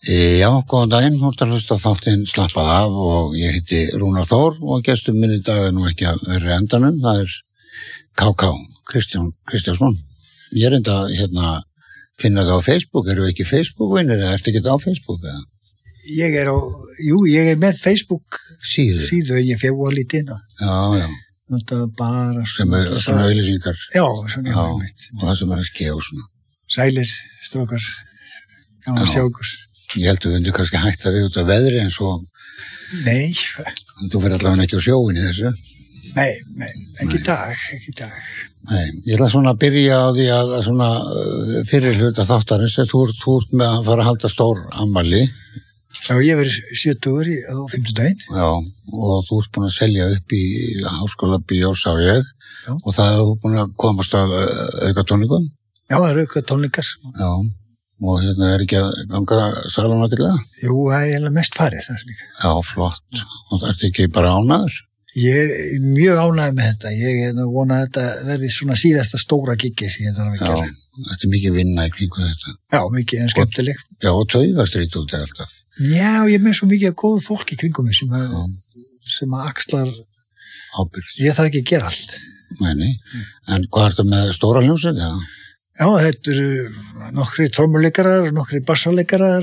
Já, góðan daginn, þú ert að hlusta á þáttinn Slappað af og ég heiti Rúnar Þór og gestur minn í dag er nú ekki að vera endanum, það er KK, Kristjánsson. Ég er enda finna það á Facebook, eru ekki Facebook-vinnir eða ertu ekki á Facebook eða? Ég er með Facebook síðu en ég fjóða lítið inn á. Já. Þetta bara svona auglýsingar. Já, svona já, og það sem er að skeið og svona. Sælir, strókar, gaman að sjá ykkur. Ég held að við vundu kannski hætta við út af veðri en svo... Nei. Þú fyrir allavega ekki á sjóin í þessu? Nei, ekki í dag. Nei, ég ætla svona að byrja á því að svona fyrir hluta þáttarins, þú ert með að fara að halda stór afmæli. Já, ég verið 70 á 50-daginn. Já, og þú ert búin að selja upp í Háskóla Bíó, sá ég. Já. Og það er búin að komast að auka tónleikum? Já, það er auka tónleikar. Já. Og er ekki að ganga salan ágætlega? Jú, það er eiginlega mest farið þar líka. Já, flott. Og það ert ekki bara ánæður? Ég er mjög ánæður með þetta. Ég vona að þetta verði svona síðasta stóra giggi sem ég þarf að gera. Já, þetta er mikið vinna í kringu þetta. Já, mikið en skemmtilegt. Já, og taugastrít út alltaf. Já, ég er með svo mikið góð fólk í kringum mig sem að axlar ábyrgð. Ég þarf ekki að gera allt. Nei. En hvað ertu með stóra hljómsveit, eða? Já, þetta eru nokkri trommuleikarar, nokkri bassaleikarar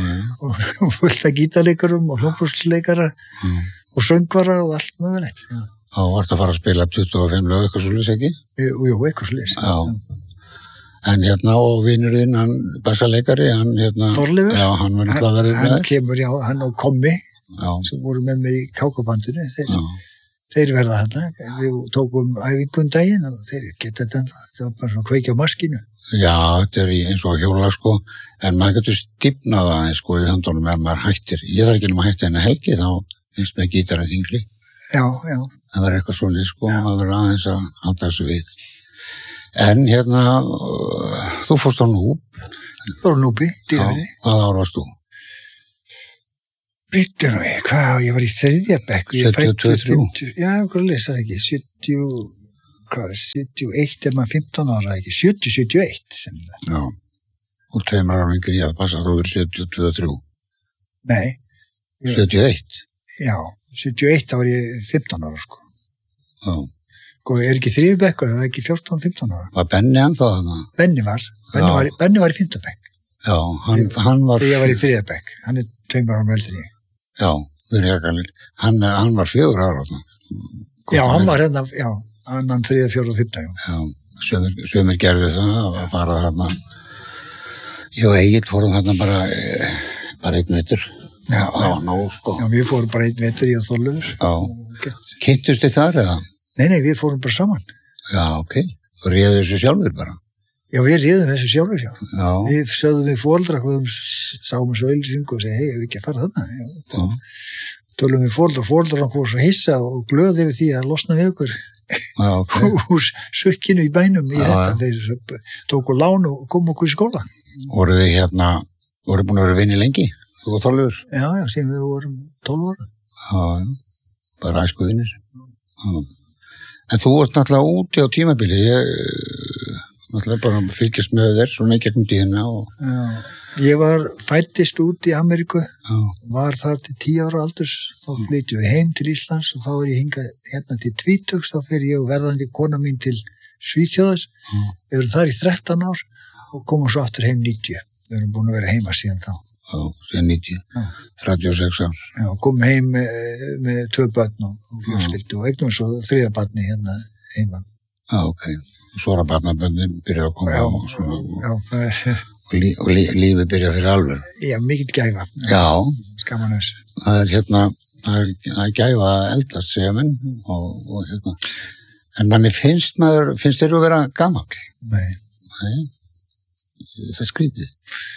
og fullt af gítarleikarum og hljómborðsleikarar og söngvara og allt mögulegt. Já, varstu að fara að spila 25 lög, eitthvað svolítið ekki? Jú, eitthvað svolítið. Já. En og vinurinn, hann bassaleikari, hann Þorleifur? Já, hann var náttúrulega verið með. Hann kemur, já, hann og Kommi, sem voru með mér í KK-bandinu, þeir verða þarna, við tókum æfingundaginn og þeir geta þetta, það var bara svona kveikja á maskinu. Já, þetta er eins og hjóla, en maður getur stífnað aðeins, í höndunum ef maður hættir. Ég þarf ekki að hætta henni helgi, þá finnst mér gítarinn þingri. Já. Það var eitthvað svolítið, að vera aðeins að halda þessu við. En þú fórst á Núb. Þú fór á Núbi, Dýrafirði. Hvað ára varst þú? Býttu nú, ég var í 3. bekk. 73? Já, hvað lesar ekki, 71 er maður 15 ára ekki, 70-71 sennilega. Já, og 2 ára yngri í að passa þú verið 72-3. Nei. 71? Já, 71 þá var ég 15 ára, Já. Er ekki 3. bekkur, það er ekki 14-15 ára. Var Benni ennþá þarna? Benni var í 5. bekk. Já, hann var... Þegar ég var í 3. bekk, hann er 2 ára eldri en ég. Já, við erum jakkanir. Hann var 4 ára þarna. Já, hann var annan 3., 4. og 5. Já, sömur gerði það að fara þarna. Ég og Egill fórum þarna bara 1 metur. Já, nóg, Já, við fórum bara 1 metur í að Þorleifur. Já. Kynntust þið þar eða? Nei, við fórum bara saman. Já, ok. Og réðu þessu sjálfur bara? Já, við réðum þessu sjálfur, já. Já. Við sögðum við fóreldra, sáum þessu auglýsingu og segja, hefur ekki að fara þarna. Já. Tölum við fóreldra og svo hissa og glöði yfir því að losna við ykkur úr sukkinu í bænum í þetta. Þeir tóku lán og komu okkur í skóla. Voru þið voru búin að vera vinni lengi? Þú var 12 ára? Já, síðan við vorum 12 ára. Já, bara æsku vinnir. Já. En þú varst náttúrulega úti á tímabili, ég náttúrulega bara fylgjast með þér svona í gegnum tíðina og... Já, ég fæddist út í Ameríku, var þar til 10 ára aldurs, þá flytjum við heim til Íslands og þá ég hingað til 20, þá fer ég og verðandi kona mín til Svíþjóðar, við erum þar í 13 ár og komum svo aftur heim 90, við erum búin að vera heima síðan þá. Já, síðan 90, 36 ár. Já, komum heim með 2 börn og fjölskyldu og eignum svo 3. barni hérna heima. Já, ok. Svora barnaböndin byrjaði að koma og svona. Já, það er... Og lífið byrjaði fyrir alveg. Já, mikill gæfa. Já. Skaman þessu. Það er gæfa að eldast, segja menn og En manni finnst þér að vera gamall? Nei. Það er skrítið.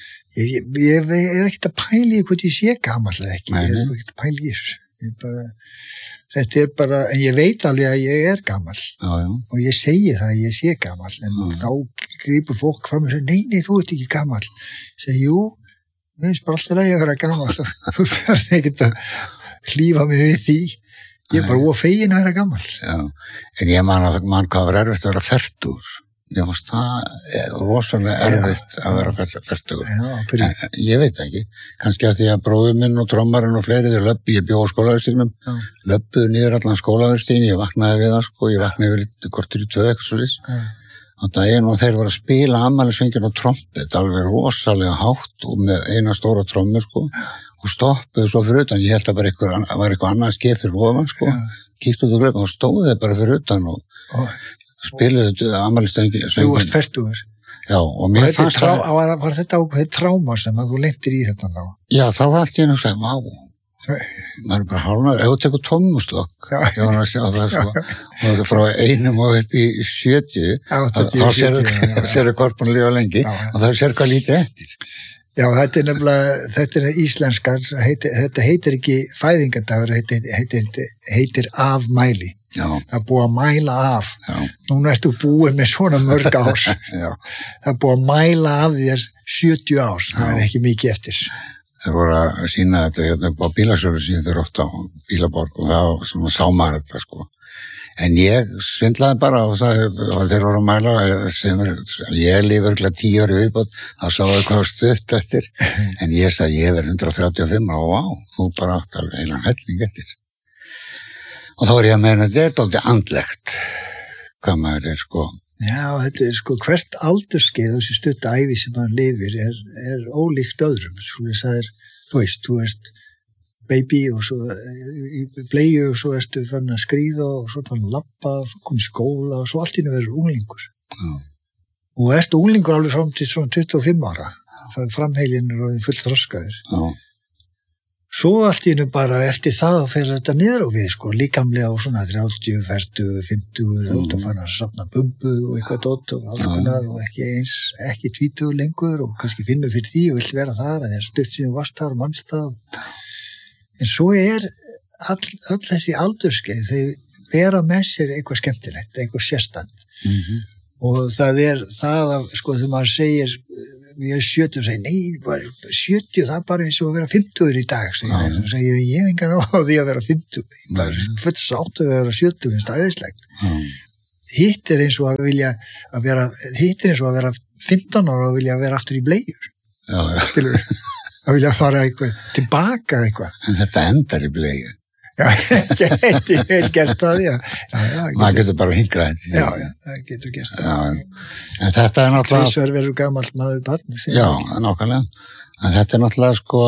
Ég er ekkert að pæla í hvort ég sé gamall eða ekki. Ég er ekkert að pæla í þessu. Þetta er bara, en ég veit alveg að ég er gamall. Já. Og ég segi það að ég sé gamall, en þá grípur fólk fram og segir, nei, þú ert ekki gamall. Ég segi, jú, mér finnst bara alltaf að ég vera gamall. Þú þarfst ekkert að hlífa mig við því. Ég er bara fegin að vera gamall. Já, en ég man hvað var erfitt að vera fertugur. Mér fannst það rosalega erfitt að vera fertugur. Já, ég veit ekki. Kannski að því að bróður minn og trommarinn og fleiri þeir ég bjó á skólaverðstígnum, löbbuðu niður allan skólaverðstígin, ég vaknaði við það sko, ég vaknaði við kortur í 2 eitthvað svoleiðis á daginn og þeir voru að spila afmælisvengin og trompet, alveg rosalega hátt og með eina stóra trommu sko og stoppuðu svo fyrir utan, ég held að bara var eitthvað annað skeið fyrir ofan sko, kíktu út og glögg og stóðu þeir bara fyrir utan og spiluðu afmælisvengin. Þú varst fertugur? Já, og mér fannst það... Var þetta ákveðið tráma sem að þú lentir í þetta þá? Já, þá var allt í einu að segja, vá, maður bara hálfnaður, ef þú tekur tommustokk, ég var að sjá það sko, og það frá 1 og upp í 70, þá sérðu korpun að lifa lengi, og það sér hvað lítið eftir. Já, þetta er nefnilega, þetta er íslenskar, þetta heitir ekki fæðingadagur, heitir afmæli. Já. Það er búið að mæla af. Já. Núna ertu búið með svona mörg ár. Já. Það er búið að mæla af þér 70 ár. Það er ekki mikið eftir. Þeir voru að sína þetta hérna upp á bílasölu síðan þeir ofta á Bílaborg og það svona sá maður þetta sko. En ég svindlaði bara og þeir voru að mæla sem ég lifi örgulega 10 ári viðbót, þá sá það hvað stutt eftir. En ég sagði, ég verð 135 og vá, þú bara átt alveg heilan helling eftir. Og þá ég að meina, þetta er dálítið andlegt, hvað maður sko. Já, þetta er sko, hvert aldurskeið þessi stutta ævi sem maður lifir er ólíkt öðrum. Þú veist, baby og svo í bleiu og svo ertu fann að skríða og svo fann að labba og svo kom í skóla og svo allt í einu verður unglingur. Já. Og ertu unglingur alveg fram til svona 25 ára. Það er framheilin og fullt þroskaður. Já. Svo allt í einu bara eftir það að fer þetta niður á við, sko, líkamlega og svona 30, 40, 50, og fann að safna bumbu og eitthvað dótt og alls konar og ekki 20 lengur og kannski finnur fyrir því og vill vera þar, að það er stutt síðan varst þar og mannst það. En svo er öll þessi aldurskeið, þau bera með sér eitthvað skemmtilegt, eitthvað sérstand. Og það er það að, sko, þegar maður segir, ég er 70 og segir, nei, 70, það er bara eins og að vera 50 í dag, segir ég hef engan á því að vera 50, ég bara full sáttu að vera 70, finnst það æðislegt. Hitt er eins og að vera 15 ára og vilja vera aftur í bleiur. Já. Að vilja fara eitthvað, tilbaka eitthvað. En þetta endar í bleiu. Já, ég hef gert það, já. Maður getur bara hingrað þetta. Já, það getur gert það. En þetta er náttúrulega... Tvisvar verður gamall maður barn. Já, nákvæmlega. En þetta er náttúrulega sko...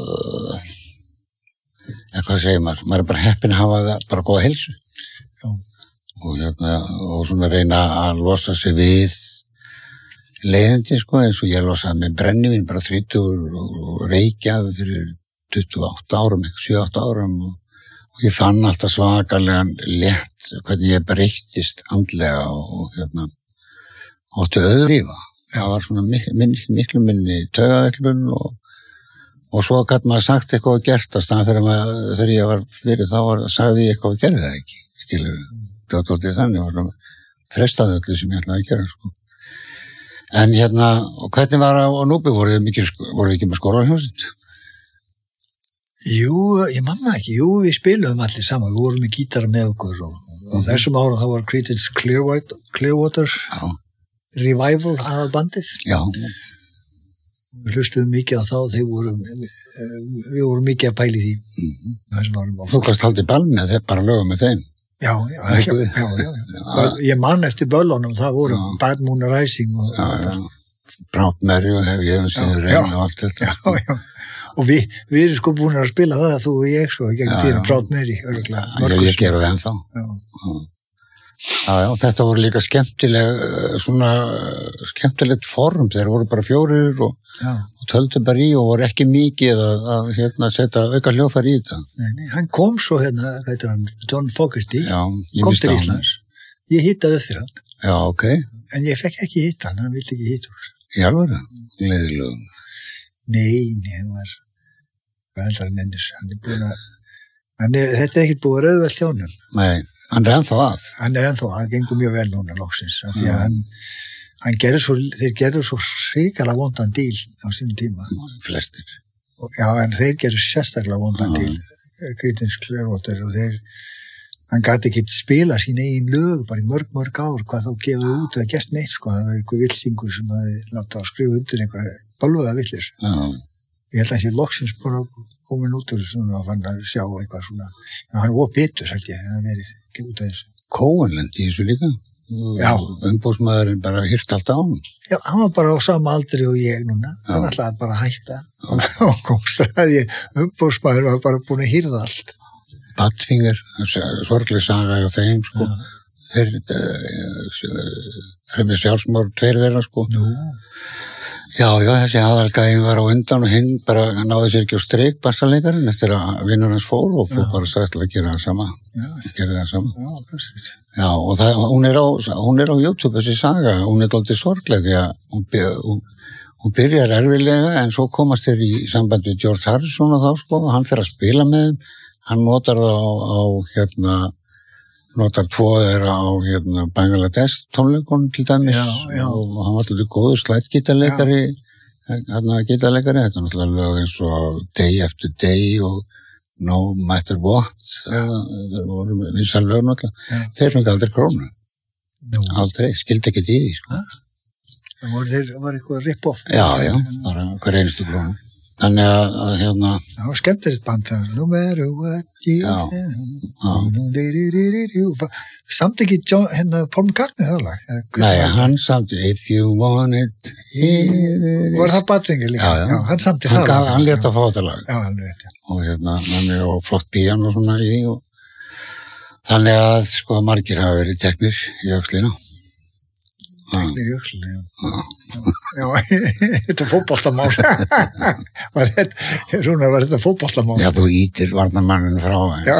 hvað segir maður? Maður er bara heppinn að hafa bara góða heilsu. Já. Og svona reyna að losa sig við leiðindi, sko, eins og ég losaði með brennivín bara 30 og reykja fyrir 28 árum, 7-8 árum og ég fann alltaf svakalega létt hvernig ég breyttist andlega og áttu öðru lífa. Það var svona miklu minni taugaveiklun og svo gæti maður sagt eitthvað og gert að staðan þegar ég var fyrir sagði ég eitthvað og gerði það ekki, skilur. Það var tóttið þannig, það var frestaði öllu sem ég ætlaði að gera, sko. En og hvernig var á Núpi, voru þið ekki með skólahljómsveit? Jú, ég manna ekki. Jú, við spiluðum allir saman. Við vorum með gítara með okkur og þessum árum þá var Creedence Clearwater Revival aðalbandið. Já. Við hlustuðum mikið á þá, við vorum mikið að pæli því. Þessum árum. Þú kannst haldið ball með þeim, bara lögum með þeim. Já. Ég man eftir böllunum, það voru Bad Moon Rising og þetta. Brátt Merju hefur séð reyna og allt þetta. Já. Og við erum sko búin að spila það, þú og ég, sko, gegn tíðin Brátt Merju, örgulega. Ég gera það ennþá. Já, þetta voru líka skemmtilegt form, þeir voru bara 4 og töldu bara í og voru ekki mikið að setja auka hljóðfæri í þetta. Nei, hann kom svo hvað heitir hann, John Fogerty, kom til Íslands. Ég hittaði upp fyrir hann. Já, ok. En ég fekk ekki hitta hann vildi ekki hitta úr. Í alvöru? Leiðilögum? Nei, hann var veldar en ennir. Þetta er ekkert búið auðvelt hjá honum. Nei, hann er ennþá að. Hann er ennþá að, það gengur mjög vel núna loksins. Því að þeir gerðu svo hrikalega vondan díl á sínum tíma. Flestir. Já, en þeir gerðu sérstaklega vondan díl, Creedence Clearwater, og hann gæti ekki spila sín eigin lög bara í mörg ár, hvað þá gefið út eða gert neitt, sko, það var einhver vilsingur sem hafði látið að skrifa undir einhverja bölvaða villis. Ég held að þessi loksins bara komin út úr svona og fann að sjá eitthvað svona, en hann var betur, held ég, að verið ekki út af þessu. Kóanlend í þessu líka? Já. Umbóðsmaðurinn bara hyrt alltaf á hann? Já, hann var bara á sama aldri og ég núna, hann ætlaði bara að hætta og komst að ég, umbóðsmaður var bara búin að hýrða allt. Badfinger, sorgleg saga hjá þeim, sko. Þeir fremja sjálfsmorð, 2 þeirra, sko. Já, þessi aðalgæðin var á undan og hinn bara, hann náði sér ekki á strik, bassalekarinn, eftir að vinnur hans fór og fór bara sagðist til að gera það sama. Gerði það sama. Já, og hún er á YouTube, þessi saga, hún er dálítið sorgleg því að hún byrjar erfilega en svo komast þeir í samband við George Harrison og þá, sko, og hann fer að spila með þeim. Hann notar það notar 2 þeirra á Bangladesh tónleikunum til dæmis og hann var alltaf góður slættgítarleikari, þetta er náttúrulega lög eins og Day After Day og No Matter What, það voru vinsal lög náttúrulega, þeir fengi aldrei krónu, aldrei, skildi ekki í því, sko. Það var eitthvað rip-off. Já, bara hver einustu krónu. Þannig að það var skemmtilegt band no matter what you samt ekki Paul McCartney það lag? Nei, hann samti If You Want It Var það Badfinger líka? Já, hann samti það lag. Hann lét að fá þetta lag. Já, hann rétt, og flott pían og svona í því og þannig að sko margir hafa verið teknir í öxlina. Teknir í öxlina, já, þetta er fótboltamál. Rúnar, var þetta fótboltamál? Já, þú ítir varnarmanninu frá. Já.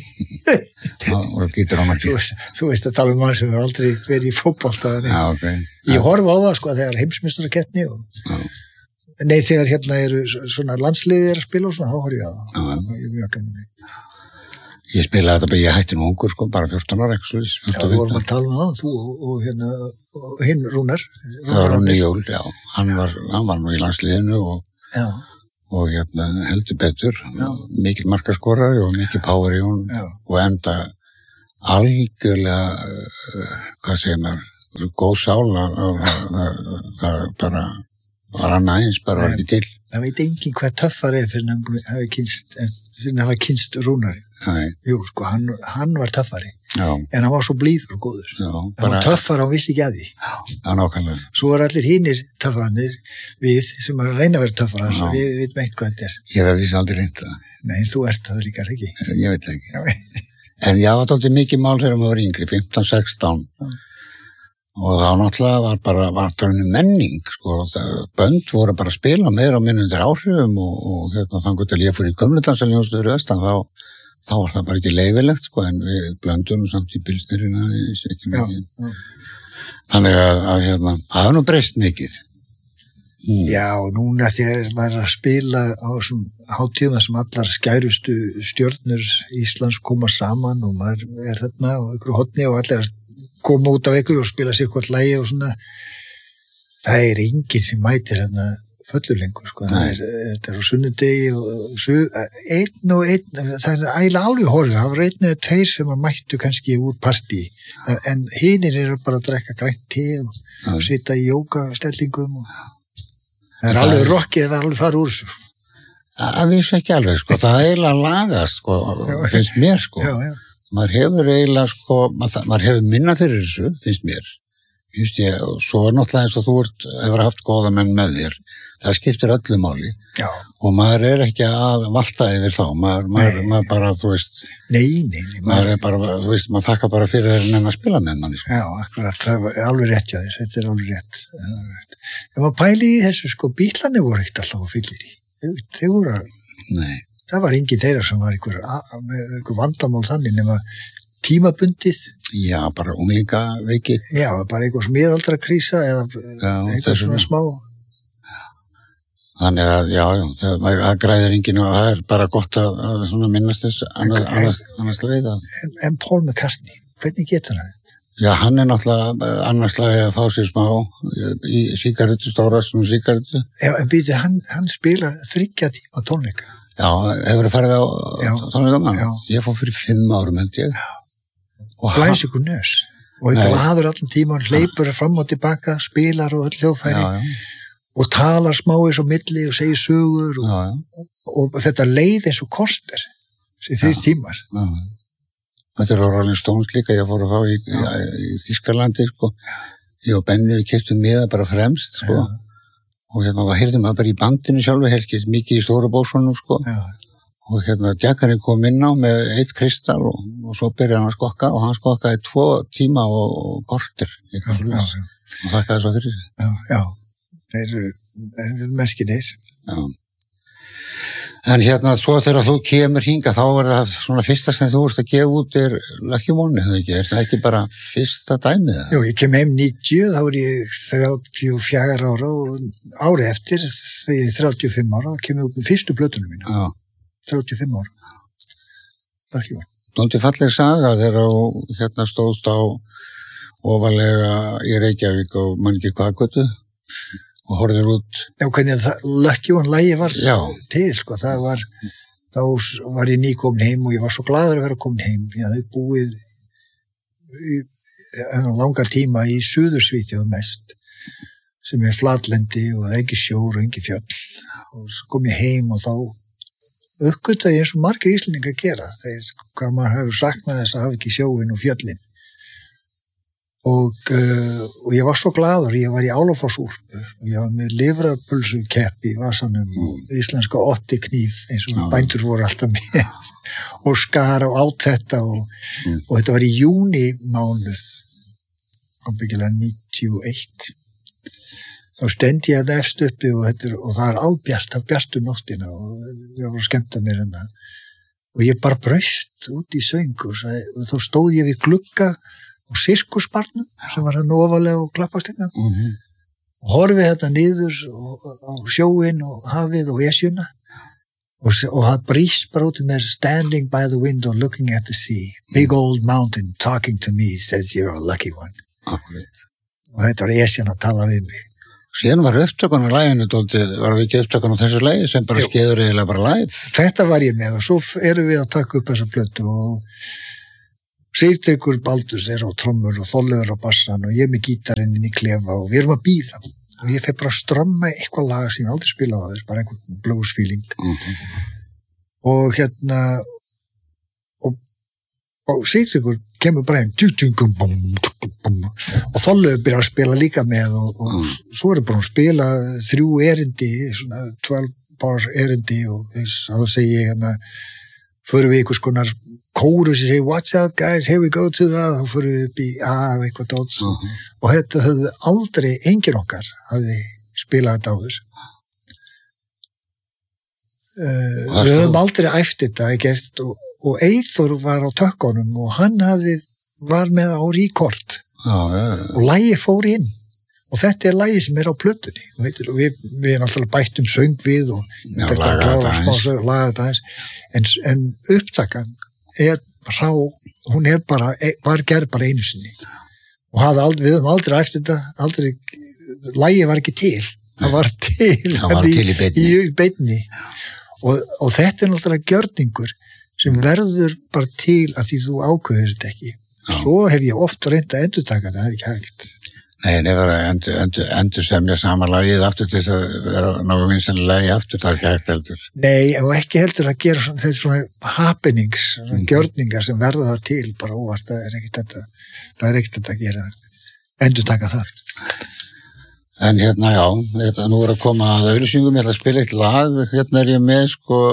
Og gítur hann ekki. Þú veist að tala mann sem hefur aldrei verið í fótbolta. Já, ok. Ég horf á það, sko, þegar heimsmeistarakeppni nei, þegar eru svona landsliðir að spila og svona, þá horf ég á það. Ég er mjög gaman. Ég spilaði þetta bara, ég hætti nú ungur, sko, bara 14 ára, ekki svo. Já, þú vorum að tala um það, þú og hinn Rúnar. Já, Rúnar Jól, já. Hann var nú í landsliðinu og heldur betur. Mikil markaskorari og mikil power í hún og enda algjörlega, hvað segir maður, góð sál það bara var hann aðeins, bara var ekki til. Það veit enginn hvað töffar fyrir hann hafa kynst Rúnari. Jú, sko, hann var töffari. En hann var svo blíður og góður. Það var töffar, hann vissi ekki að því. Já, nákvæmlega. Svo var allir hinnir töffarannir við sem var að reyna að vera töffarar. Við veitum eitt hvað þetta er. Ég hef vissi aldrei reynt það. Nei, þú ert það líka ekki. Ég veit það ekki. En ég var tóttið mikið mál þegar maður var yngri, 15-16. Og þá náttúrulega var það menning, sko, bönd voru bara að spila meira og minna undir áhrifum og þannig að ég fór í gömludansaljónstöður vestan, þá var það bara ekki leyfilegt, sko, en við blöndum samt í bílstyrina, ekki mikið. Þannig að það hefur nú breyst mikið. Já, núna þegar maður er að spila á þessum hátíðum sem allar skærustu stjörnur Íslands koma saman og maður er þarna og ykkur hotni og allir koma út af ykkur og spila sér hvort lægi og svona, það er enginn sem mætir hérna fullur lengur, sko, þetta er á sunnudegi og einn, það er ægilega álið horfið, það var 1 eða 2 sem að mættu kannski úr partí, en hinir eru bara að drekka grænt te og sita í jógastellingum og það er alveg rockið, það er alveg farið úr þessu. Það vissi ekki alveg, sko, það er eiginlega lagast, sko, finnst mér, sko. Maður hefur eiginlega, sko, maður hefur minna fyrir þessu, finnst mér. Just ég, og svo er náttúrulega eins og þú hefur haft góða menn með þér. Það skiptir öllu máli. Já. Og maður er ekki að valta yfir þá. Maður bara, þú veist. Nei. Maður er bara, þú veist, maður þakkar bara fyrir þeirra en að spila með manni. Sko. Já, akkurat. Það er alveg rétt hjá þess. Þetta er alveg rétt. Ef maður pæli í þessu, sko, bílarnir voru ekkert alltaf á fyllir í. Þeir voru Nei. Það var enginn þeirra sem var einhver vandamál þannig nema tímabundið. Já, bara unglingaveiki. Já, bara einhver miðaldra krísa eða eitthvað svona smá. Þannig að, það græðir enginn og það er bara gott að svona minnast þess annars leið. En Paul McCartney, hvernig getur hann þetta? Já, hann er náttúrulega annars lagi að fá sér smá í sígarettu, stóra svona sígarettu. Já, en býti, hann spilar 3 tíma tónleika. Já, hefur það farið á tónleika mann? Já. Ég fór fyrir 5 árum held ég. Já. blæs ykkur nös og þetta laður allan tíma, hann hleypur fram og tilbaka, spilar og öll hljóðfæri og talar smáis á milli og segir sögur og þetta leið eins og korter sem 3 tímar. Þetta er á Rolling Stones líka, ég fór þá í Þýskalandi, sko. Ég og Benni, við keyptum miða bara fremst, sko. Og þá heyrðum maður bara í bandinu sjálfu, helst mikið í stóra bóksunum, sko. Og Jackarinn kom inn á með 1 kristall og svo byrjaði hann að skokka og hann skokkaði 2 tíma og korter. Og þakkaði svo fyrir sig. Já, þeir eru merkinir. Já. En svo þegar þú kemur hinga, þá er það svona fyrsta sem þú ert að gefa út er Lucky One, eða ekki? Er það ekki bara fyrsta dæmið? Jú, ég kem heim 90, þá er ég 34 ára og árið eftir, þegar ég er 35 ára, þá kem ég út með fyrstu plötunum mína. Já. 35 ára. Lucky One. Dálítið falleg saga þegar þú stóðst á ofalega í Reykjavík og man ekki hvað götu og horfðir út. Já, hvernig Lucky One lagi var til, sko, þá var ég nýkomin heim og ég var svo glaður að vera komin heim. Ég hafði búið í langar tíma í Suðursvíþjóð mest, sem er flatlendi og það er ekki sjór og ekki fjöll. Og svo kom ég heim og þá uppgötaði eins og margir Íslendingar gera. Þeir, hvað maður hefur saknað þess að hafa ekki sjóin og fjöllin. Og ég var svo glaður, ég var í Álafossúlpu og ég var með lifrarpulsukepp í vasanum og íslenska 8 kníf eins og bændur voru alltaf með og skar og át þetta og þetta var í júní mánuð ábyggilega 91. Þá stendi ég þetta efst uppi og það er ábjart af bjartu nóttina og ég var að skemmta mér en það og ég bara braust út í söng og þá stóð ég við glugga og sirkusbarnum sem var hann ofalega og klappastegna og horfið þetta niður á sjóin og hafið og esjuna og það brýst bara út mér standing by the window looking at the sea big old mountain talking to me says you're a lucky one. Akkurat. Og þetta var esjan að tala við mig. Síðan var upptökun á læginu var það ekki upptökun á þessu lægi sem bara skeður eiginlega bara live? Þetta var ég með og svo erum við að taka upp þessa plötu og Sigtryggur Baldurs er á trommur og Þorleifur á bassan og ég með gítarinn inn í klefa og við erum að bíða og ég fer bara að strömma eitthvað lag sem ég aldrei spilaði á þess, bara einhvern blues feeling og og Sigtryggur kemur bara einn og Þorleifur byrjar að spila líka með og svo er bara að spila 3 erindi, svona 12 bar erindi og þá segi ég fyrir við einhvers konar kórus sem segir, watch out guys, here we go to that, þá fyrir við upp í og eitthvað dóts og þetta höfðu aldrei, enginn okkar hafði spilað þetta áður. Við höfum aldrei æft þetta gert, og Eyþór var á tökkunum og hann var með á rekord og lagið fór inn og þetta er lagið sem er á plötunni og við erum alltaf bættum söng við og þetta er klára smá laga þetta eins en upptakan er rá, hún er bara var gerð bara einu sinni og við höfum aldrei æft þetta lagið var ekki til það var til í beinni og þetta er náttúrulega gjörningur sem verður bara til að því þú ákveður þetta ekki svo hef ég oft reynt að endurtaka það er ekki hægt. Nei, nefnir að endur semja sama lagið aftur til þess að vera náðu vinsanlega lagi aftur, það er ekki hægt heldur. Nei, og ekki heldur að gera svona happenings, svona gjörningar sem verða það til, bara óvart, það er ekkert þetta að gera, endurtaka það. En já, þetta nú er að koma að auglýsingum, ég ætla að spila eitt lag, hérna er ég með,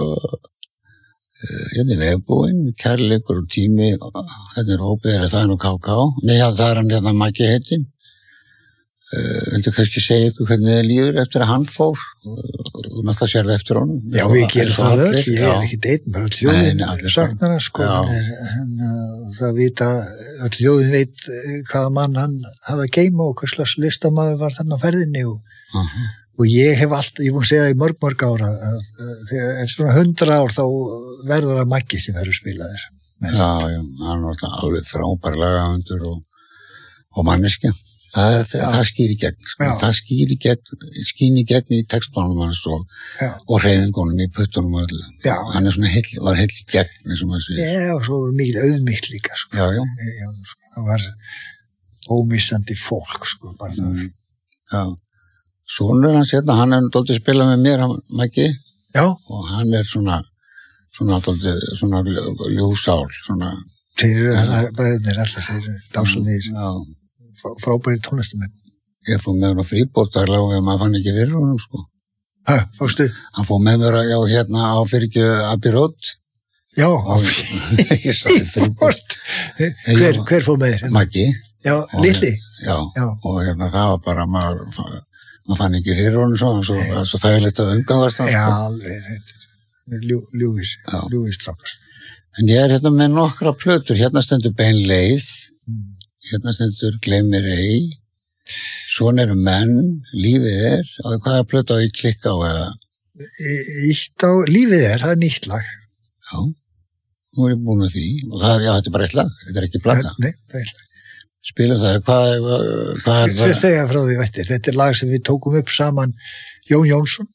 hérna er Vegbúinn, Kærleikur og tími, hérna er hópið, það er nú KK, nei, það er hann hérna Maggi heitinn. Vildu kannski segja ykkur hvernig þið líður eftir að hann fór og náttúrulega sér það eftir honum? Já, við gerum það öll, ég er ekki einn, bara þjóðin saknar hann, það vita, öll þjóðin veit hvaða mann hann hafa að geyma og hvers slags listamaður var þannig á ferðinni og ég hef alltaf, ég búin að segja það í mörg ára, þegar svona 100 ár þá verður það Maggi sem verður spilaður. Já, hann var alveg frábær lagahundur og manneskja. það skýr í gegn, sko. Það skýn í gegn í textbánum hans og hreyfingunum í puttunum og öllu. Hann er svona var heill í gegn, eins og maður segir. Já, og svo mikil auðmýkt líka, sko. Já. Það var ómissandi fólk, sko, bara það. Já. Sonur hans hérna, hann er dálítið að spila með mér, Maggi. Já. Og hann er svona dálítið, svona ljúfsál, svona. Þeir eru bræðurnir allar, þeir eru dásalnir. Já. Frábæri tónlistumenn. Ég fór með hann á Fríbort, þar lág maður fann ekki fyrir honum, sko. Fórstu? Hann fór með mér hérna á Fyrkju Abbey Road. Já, ég sagði Fríbort. Hver fór með þér? Maggi. Já, litli? Já, og hérna það var bara, maður fann ekki fyrir honum svo þægilegt að umgangast hann. Já, alveg, ljúfis strákar. En ég er hérna með nokkra plötur, hérna stendur Bein leið, hérna stendur Gleymir ei, svona eru menn, lífið og hvaða plötu á ég klikka á eða? Lífið það er nýtt lag. Já, nú er ég búin að því, og þetta er bara eitt lag, þetta er ekki plata. Nei, það er eitt lag. Spilum það, hvað er það? Sér segja frá því eftir, þetta er lag sem við tókum upp saman Jón Jónsson,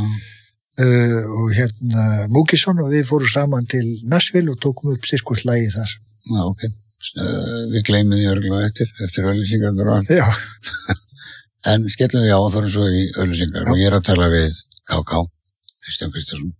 og hérna Múkisson og við fórum saman til Nashville og tókum upp sirkvart lagið þar. Já, ok. Við gleymum því örgulega eftir auglýsingar og allt. Já. En skellum við á að fara svo í auglýsingar og ég er að tala við KK, Kristján Kristjánsson.